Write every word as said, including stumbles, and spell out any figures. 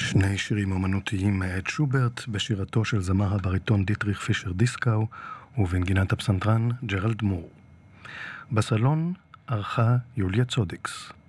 שני שירים אומנותיים מאת שוברט, בשירתו של זמר הבריטון דיטריך פישר דיסקאו ובנגינת הפסנתרן ג'רלד מור. בסלון ערכה יוליה צודיקס.